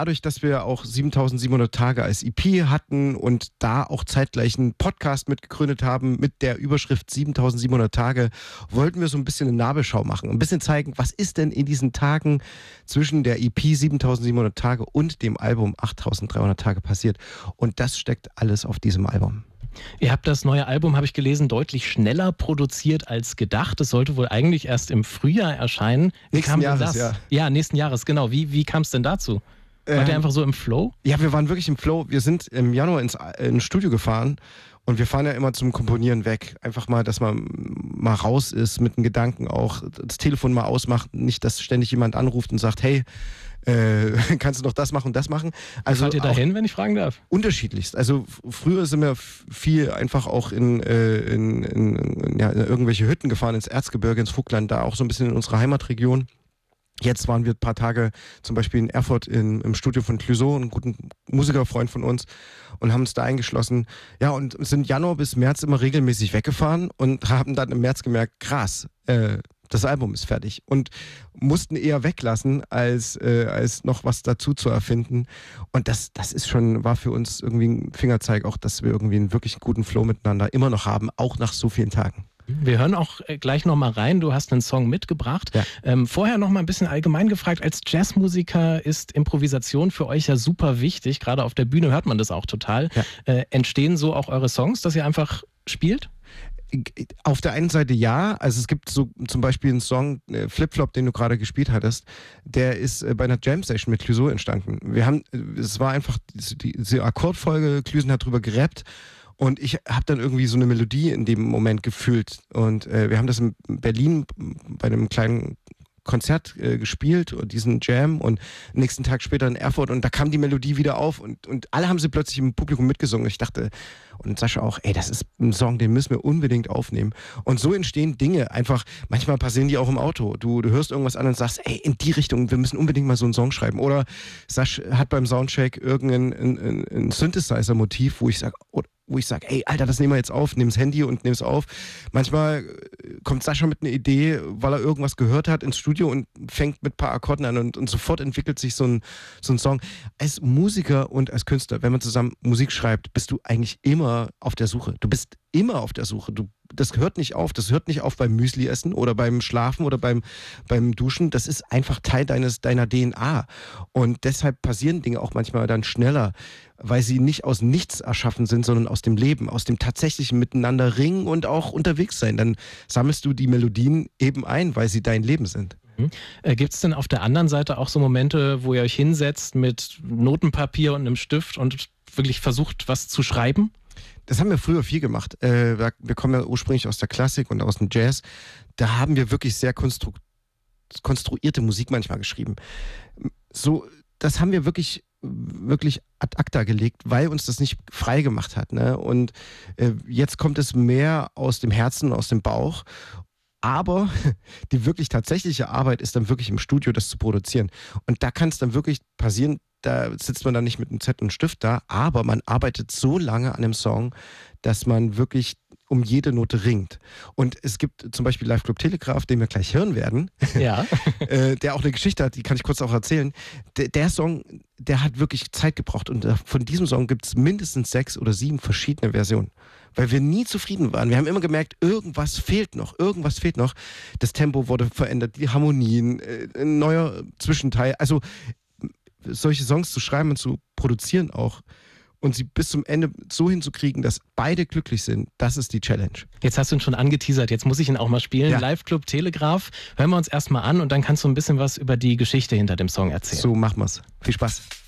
dadurch, dass wir auch 7700 Tage als EP hatten und da auch zeitgleich einen Podcast mitgegründet haben mit der Überschrift 7700 Tage, wollten wir so ein bisschen eine Nabelschau machen. Ein bisschen zeigen, was ist denn in diesen Tagen zwischen der EP 7700 Tage und dem Album 8300 Tage passiert. Und das steckt alles auf diesem Album. Ihr habt das neue Album, habe ich gelesen, deutlich schneller produziert als gedacht. Es sollte wohl eigentlich erst im Frühjahr erscheinen. Nächsten Jahres, ja. Ja, nächsten Jahres, genau. Wie kam es denn dazu? Wart ihr einfach so im Flow? Ja, wir waren wirklich im Flow. Wir sind im Januar ins Studio gefahren und wir fahren ja immer zum Komponieren weg. Einfach mal, dass man mal raus ist mit den Gedanken auch, das Telefon mal ausmacht, nicht, dass ständig jemand anruft und sagt, hey, kannst du noch das machen und das machen. Also fahrt ihr dahin, wenn ich fragen darf? Unterschiedlichst. Also früher sind wir viel einfach auch in irgendwelche Hütten gefahren, ins Erzgebirge, ins Vogtland, da auch so ein bisschen in unserer Heimatregion. Jetzt waren wir ein paar Tage zum Beispiel in Erfurt im Studio von Clouseau, einem guten Musikerfreund von uns, und haben uns da eingeschlossen. Ja, und sind Januar bis März immer regelmäßig weggefahren und haben dann im März gemerkt, krass, das Album ist fertig, und mussten eher weglassen, als noch was dazu zu erfinden. Und das ist war für uns irgendwie ein Fingerzeig auch, dass wir irgendwie einen wirklich guten Flow miteinander immer noch haben, auch nach so vielen Tagen. Wir hören auch gleich nochmal rein. Du hast einen Song mitgebracht. Ja. Vorher nochmal ein bisschen allgemein gefragt. Als Jazzmusiker ist Improvisation für euch ja super wichtig. Gerade auf der Bühne hört man das auch total. Ja. Entstehen so auch eure Songs, dass ihr einfach spielt? Auf der einen Seite ja, also es gibt so zum Beispiel einen Song, Flip-Flop, den du gerade gespielt hattest, der ist bei einer Jam-Session mit Clouseau entstanden. Es war einfach diese Akkordfolge, Clouseau hat drüber gerappt und ich habe dann irgendwie so eine Melodie in dem Moment gefühlt, und wir haben das in Berlin bei einem kleinen Konzert gespielt und diesen Jam, und nächsten Tag später in Erfurt, und da kam die Melodie wieder auf und alle haben sie plötzlich im Publikum mitgesungen. Ich dachte, und Sascha auch, ey, das ist ein Song, den müssen wir unbedingt aufnehmen. Und so entstehen Dinge einfach, manchmal passieren die auch im Auto. Du hörst irgendwas an und sagst, ey, in die Richtung, wir müssen unbedingt mal so einen Song schreiben. Oder Sascha hat beim Soundcheck irgendein Synthesizer-Motiv, wo ich sage, ey, Alter, das nehmen wir jetzt auf, nimm das Handy und nimm es auf. Manchmal kommt Sascha mit einer Idee, weil er irgendwas gehört hat ins Studio und fängt mit ein paar Akkorden an, und sofort entwickelt sich so ein Song. Als Musiker und als Künstler, wenn man zusammen Musik schreibt, bist du eigentlich immer auf der Suche. Du bist immer auf der Suche. Das hört nicht auf. Das hört nicht auf beim Müsli essen oder beim Schlafen oder beim Duschen. Das ist einfach Teil deiner DNA. Und deshalb passieren Dinge auch manchmal dann schneller, weil sie nicht aus nichts erschaffen sind, sondern aus dem Leben, aus dem tatsächlichen Miteinander ringen und auch unterwegs sein. Dann sammelst du die Melodien eben ein, weil sie dein Leben sind. Gibt es denn auf der anderen Seite auch so Momente, wo ihr euch hinsetzt mit Notenpapier und einem Stift und wirklich versucht, was zu schreiben? Das haben wir früher viel gemacht. Wir kommen ja ursprünglich aus der Klassik und aus dem Jazz. Da haben wir wirklich sehr konstruierte Musik manchmal geschrieben. So, das haben wir wirklich ad acta gelegt, weil uns das nicht frei gemacht hat. Ne? Und jetzt kommt es mehr aus dem Herzen, aus dem Bauch. Aber die wirklich tatsächliche Arbeit ist dann wirklich im Studio, das zu produzieren. Und da kann es dann wirklich passieren, da sitzt man dann nicht mit einem Zettel und Stift da, aber man arbeitet so lange an dem Song, dass man wirklich um jede Note ringt. Und es gibt zum Beispiel Live Club Telegraph, den wir gleich hören werden, ja. Der auch eine Geschichte hat, die kann ich kurz auch erzählen. Der Song, der hat wirklich Zeit gebraucht, und von diesem Song gibt es mindestens 6 oder 7 verschiedene Versionen. Weil wir nie zufrieden waren. Wir haben immer gemerkt, irgendwas fehlt noch. Das Tempo wurde verändert, die Harmonien, ein neuer Zwischenteil. Also solche Songs zu schreiben und zu produzieren auch und sie bis zum Ende so hinzukriegen, dass beide glücklich sind, das ist die Challenge. Jetzt hast du ihn schon angeteasert, jetzt muss ich ihn auch mal spielen. Ja. Live Club Telegraph. Hören wir uns erstmal an und dann kannst du ein bisschen was über die Geschichte hinter dem Song erzählen. So machen wir's. Viel Spaß.